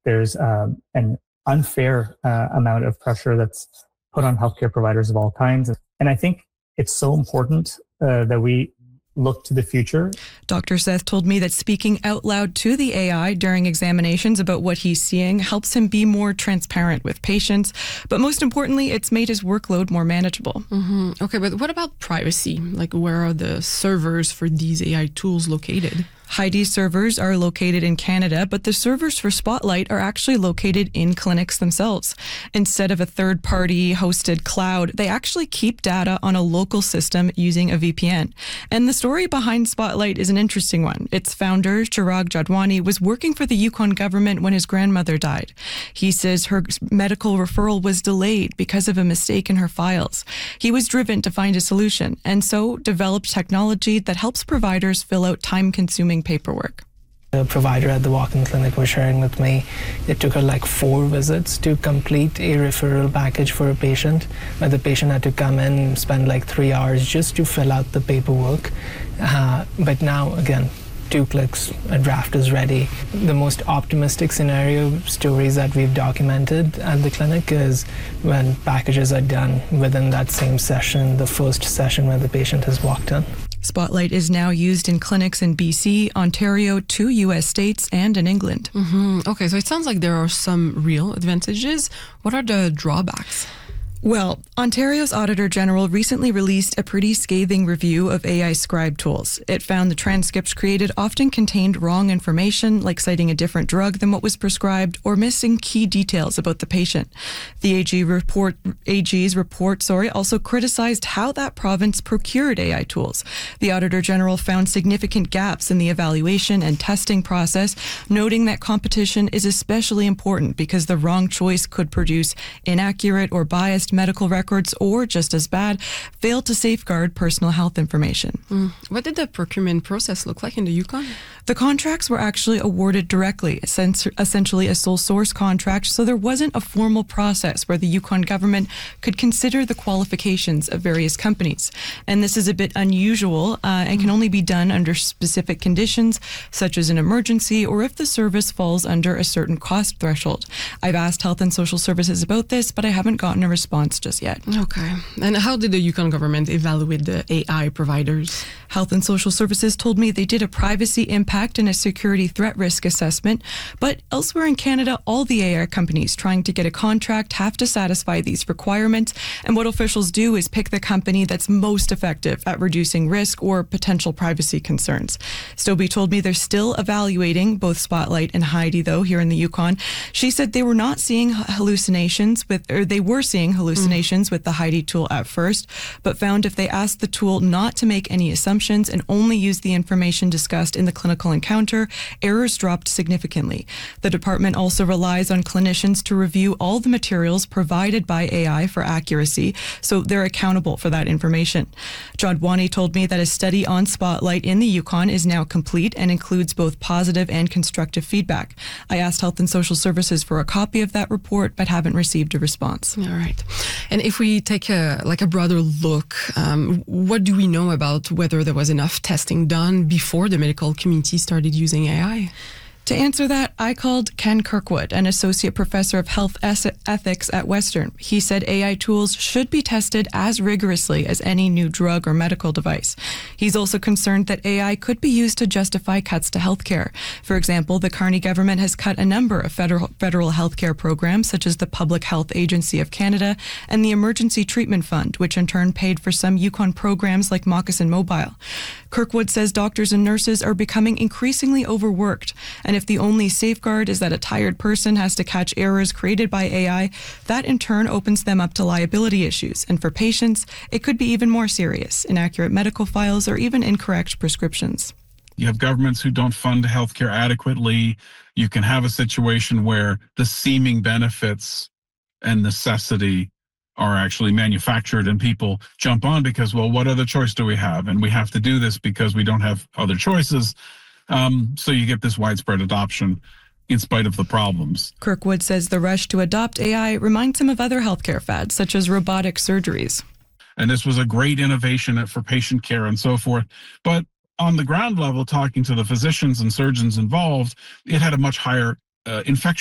there's an unfair amount of pressure that's put on healthcare providers of all kinds. And I think it's so important that we look to the future. Dr. Seth told me that speaking out loud to the AI during examinations about what he's seeing helps him be more transparent with patients. But most importantly, it's made his workload more manageable. Mm-hmm. Okay, but what about privacy? Like, where are the servers for these AI tools located? Heidi's servers are located in Canada, but the servers for Spotlight are actually located in clinics themselves. Instead of a third-party hosted cloud, they actually keep data on a local system using a VPN. And the story behind Spotlight is an interesting one. Its founder, Chirag Jadwani, was working for the Yukon government when his grandmother died. He says her medical referral was delayed because of a mistake in her files. He was driven to find a solution, and so developed technology that helps providers fill out time-consuming paperwork. The provider at the walk-in clinic was sharing with me, it took her like 4 visits to complete a referral package for a patient, where the patient had to come in and spend like 3 hours just to fill out the paperwork. But now, again, 2 clicks, a draft is ready. The most optimistic scenario stories that we've documented at the clinic is when packages are done within that same session, the first session where the patient has walked in. Spotlight is now used in clinics in BC, Ontario, 2 U.S. states, and in England. Mm-hmm. Okay, so it sounds like there are some real advantages. What are the drawbacks? Well, Ontario's Auditor General recently released a pretty scathing review of AI scribe tools. It found the transcripts created often contained wrong information, like citing a different drug than what was prescribed or missing key details about the patient. The AG's report also criticized how that province procured AI tools. The Auditor General found significant gaps in the evaluation and testing process, noting that competition is especially important because the wrong choice could produce inaccurate or biased medical records, or just as bad, failed to safeguard personal health information. What did the procurement process look like in the Yukon? The contracts were actually awarded directly, essentially a sole source contract, so there wasn't a formal process where the Yukon government could consider the qualifications of various companies. And this is a bit unusual and can only be done under specific conditions, such as an emergency or if the service falls under a certain cost threshold. I've asked Health and Social Services about this, but I haven't gotten a response just yet. Okay. And how did the Yukon government evaluate the AI providers? Health and Social Services told me they did a privacy impact and a security threat risk assessment, but elsewhere in Canada, all the AI companies trying to get a contract have to satisfy these requirements, and what officials do is pick the company that's most effective at reducing risk or potential privacy concerns. Stobie told me they're still evaluating both Spotlight and Heidi, though, here in the Yukon. She said they were not seeing hallucinations with the Heidi tool at first, but found if they asked the tool not to make any assumptions and only use the information discussed in the clinical encounter, errors dropped significantly. The department also relies on clinicians to review all the materials provided by AI for accuracy, so they're accountable for that information. Jadwani told me that a study on Spotlight in the Yukon is now complete and includes both positive and constructive feedback. I asked Health and Social Services for a copy of that report, but haven't received a response. All right. And if we take a broader look, what do we know about whether there was enough testing done before the medical community started using AI? To answer that, I called Ken Kirkwood, an associate professor of health ethics at Western. He said AI tools should be tested as rigorously as any new drug or medical device. He's also concerned that AI could be used to justify cuts to healthcare. For example, the Carney government has cut a number of federal healthcare programs, such as the Public Health Agency of Canada and the Emergency Treatment Fund, which in turn paid for some Yukon programs like Moccasin Mobile. Kirkwood says doctors and nurses are becoming increasingly overworked, and if the only safeguard is that a tired person has to catch errors created by AI, that in turn opens them up to liability issues. And for patients, it could be even more serious: inaccurate medical files or even incorrect prescriptions. You have governments who don't fund healthcare adequately. You can have a situation where the seeming benefits and necessity are actually manufactured and people jump on because, well, what other choice do we have? And we have to do this because we don't have other choices. So you get this widespread adoption in spite of the problems. Kirkwood says the rush to adopt AI reminds him of other healthcare fads, such as robotic surgeries. And this was a great innovation for patient care and so forth. But on the ground level, talking to the physicians and surgeons involved, it had a much higher infection